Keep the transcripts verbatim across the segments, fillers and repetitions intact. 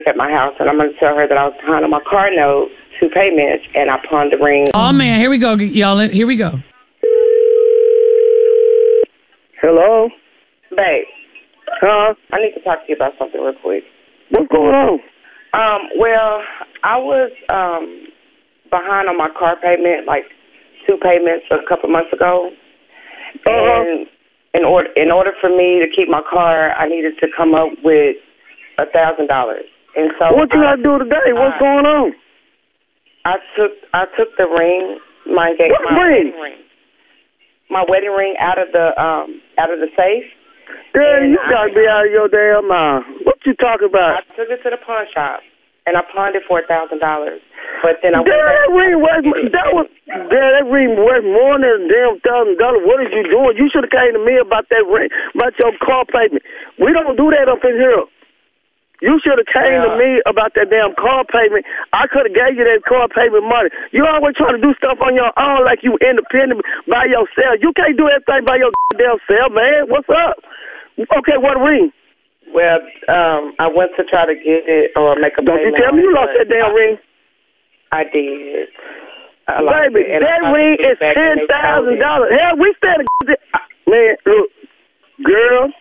at my house, and I'm going to tell her that I was behind on my car note, two payments, and I pawned the ring. Oh, man. Here we go, y'all. Here we go. Hello? Babe. Huh? I need to talk to you about something real quick. What's going on? Um, well, I was um behind on my car payment, like two payments a couple months ago. Uh-huh. And in order in order for me to keep my car, I needed to come up with a thousand dollars. And so what you I, gotta do today? What's I, going on? I took I took the ring, my engagement What my ring? wedding ring, my wedding ring out of the um out of the safe. Girl, And you gotta I, be out of your damn mind. What you talking about? I took it to the pawn shop, and I pawned it for a thousand dollars. But then I Girl, went back that ring worth that was girl, that ring worth more than a damn thousand dollars. What is you doing? You should have came to me about that ring, about your car payment. We don't do that up in here. You should have came well, to me about that damn car payment. I could have gave you that car payment money. You always trying to do stuff on your own like you independent by yourself. You can't do everything by your damn self, man. What's up? Okay, what ring? Well, um, I went to try to get it or make a Don't payment. you tell me you lost that damn I, ring. I did. I Baby, it, that ring is ten thousand dollars. Hell, we stand man, look, girl,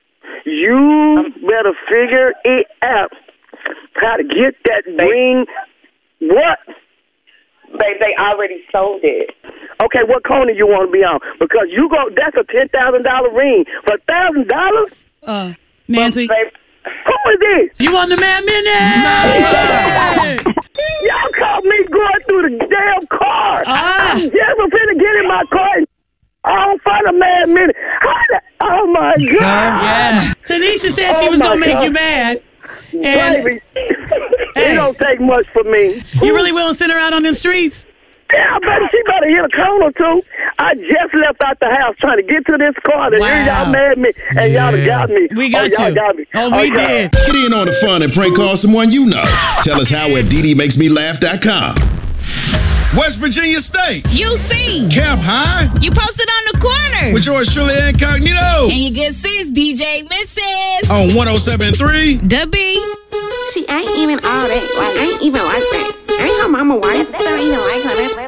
you better figure it out how to get that they, ring. What? They they already sold it. Okay, what corner you want to be on? Because you go, that's a ten thousand dollar ring for a thousand dollars. Uh, Nancy, but, who is this? You on the Mad Minute? Y'all caught me going through the damn car. Ah. I'm just finna get in my car. And I don't find a Mad Minute. How the, oh my God! Sir, yeah. Tanisha said she oh was gonna make God. you mad. And Baby, hey, it don't take much for me. You really will send her out on them streets? Yeah, baby, she better hit a corner too. I just left out the house trying to get to this car, and wow. here y'all mad at me, and yeah. y'all got me. We got oh, you. Got me. Oh, we okay. did. Get in on the fun and prank call someone you know. Tell us how at D D makes me laugh dot com. West Virginia State. U C. Camp High. You posted on the corner. With yours truly incognito. And you get sis, D J Missus On one oh seven point three. The B. She ain't even all that. Like, ain't even like that. Ain't her mama white. That don't even like her. That